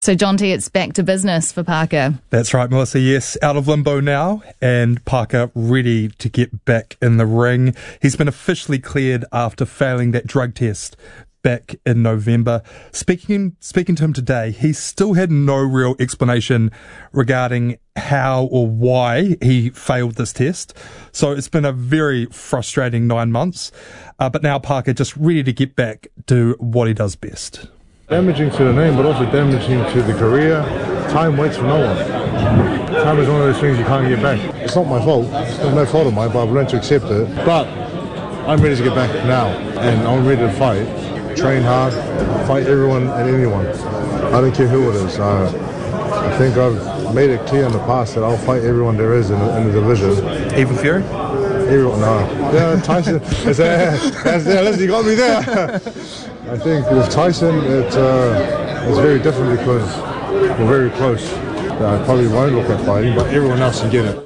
So, Jonty, it's back to business for Parker. That's right, Melissa. Yes, out of limbo now, and Parker ready to get back in the ring. He's been officially cleared after failing that drug test back in November. Speaking to him today, he still had no real explanation regarding how or why he failed this test. So it's been a very frustrating 9 months. But now Parker just ready to get back to what he does best. Damaging to the name, but also damaging to the career. Time waits for no one. Time is one of those things you can't get back. It's not my fault. It's no fault of mine, but I've learned to accept it. But I'm ready to get back now, and I'm ready to fight. Train hard, fight everyone and anyone. I don't care who it is. I think I've made it clear in the past that I'll fight everyone there is in the division. Even Fury? Everyone, no. Yeah, Tyson. Listen, you got me there. I think with Tyson, it's very different because we're very close. I probably won't look at fighting, but everyone else can get it.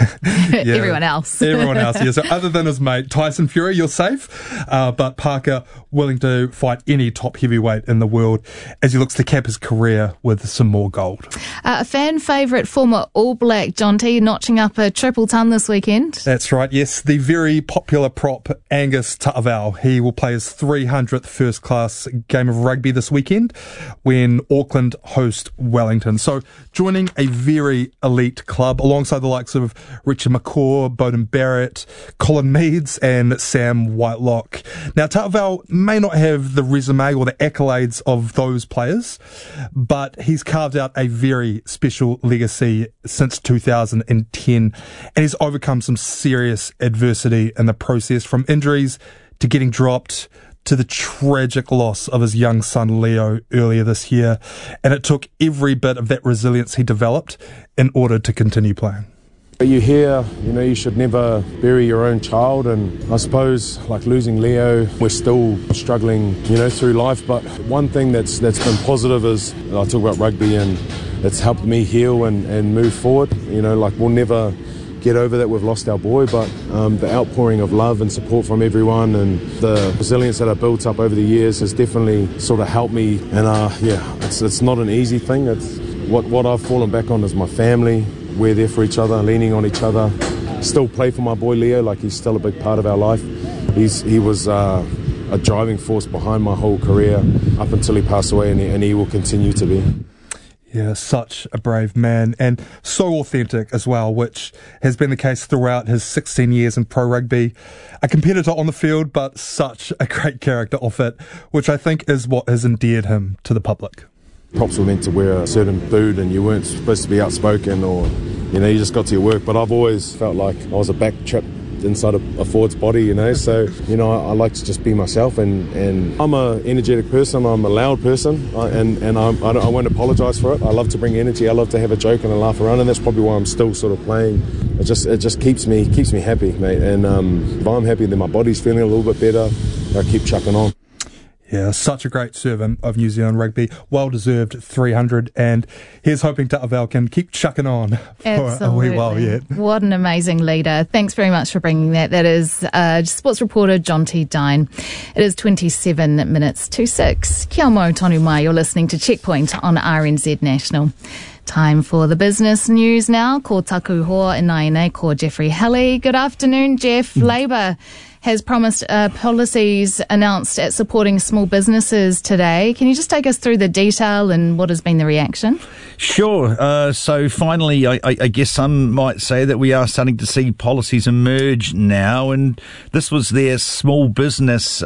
Yeah, everyone else, yeah. So other than his mate Tyson Fury, you're safe. But Parker willing to fight any top heavyweight in the world as he looks to cap his career with some more gold. A fan favourite former All Black, Jonty, notching up a triple ton this weekend. That's right, yes. The very popular prop Angus Ta'avao. He will play his 300th first class game of rugby this weekend when Auckland host Wellington. So joining a very elite club alongside the likes of Richard McCaw, Beauden Barrett, Colin Meads and Sam Whitelock. Now, Ta'avao may not have the resume or the accolades of those players, but he's carved out a very special legacy since 2010, and he's overcome some serious adversity in the process, from injuries to getting dropped to the tragic loss of his young son Leo earlier this year, and it took every bit of that resilience he developed in order to continue playing. You hear, you should never bury your own child, and I suppose like losing Leo, we're still struggling, through life. But one thing that's been positive is, I talk about rugby, and it's helped me heal and move forward. We'll never get over that we've lost our boy, but the outpouring of love and support from everyone and the resilience that I built up over the years has definitely sort of helped me. And it's not an easy thing. It's what I've fallen back on is my family. We're there for each other, leaning on each other. Still play for my boy Leo, like he's still a big part of our life. He was a driving force behind my whole career up until he passed away, and he will continue to be. Yeah, such a brave man, and so authentic as well, which has been the case throughout his 16 years in pro rugby. A competitor on the field, but such a great character off it, which I think is what has endeared him to the public. Props were meant to wear a certain boot, and you weren't supposed to be outspoken, or you just got to your work. But I've always felt like I was a back trap inside a forward's body, so I like to just be myself, and I'm an energetic person, I'm a loud person, and I won't apologise for it. I love to bring energy, I love to have a joke and a laugh around, and that's probably why I'm still sort of playing. It just keeps me happy, mate, and if I'm happy, then my body's feeling a little bit better. I keep chucking on. Yeah, such a great servant of New Zealand rugby. Well-deserved 300, and here's hoping Ta'avao can keep chucking on for Absolutely. a wee while yet. What an amazing leader. Thanks very much for bringing that. That is sports reporter Jonty Dine. It is 27 minutes to 6. Kia mau tonu mai. You're listening to Checkpoint on RNZ National. Time for the business news now. Ko taku hoa inaine, ko Jeffrey Halley. Good afternoon, Jeff. Labour has promised policies announced at supporting small businesses today. Can you just take us through the detail and what has been the reaction? Sure. So finally, I guess some might say that we are starting to see policies emerge now, and this was their small business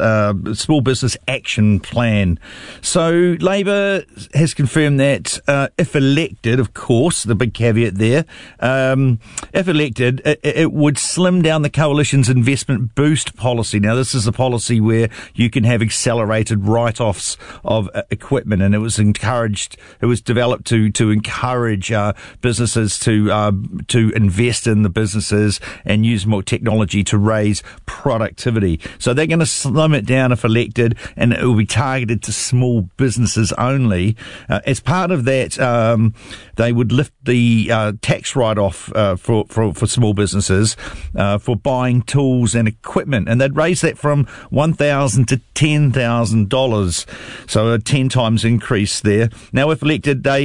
action plan. So Labour has confirmed that if elected, of course, the big caveat there, if elected, it would slim down the coalition's investment boost policy. Now, this is a policy where you can have accelerated write-offs of equipment, and it was developed to encourage businesses to invest in the businesses and use more technology to raise productivity. So they're going to slim it down if elected, and it will be targeted to small businesses only. As part of that, they would lift the tax write-off for small businesses for buying tools and equipment, and they'd raise that from $1,000 to $10,000, so a 10 times increase there. Now, if elected, they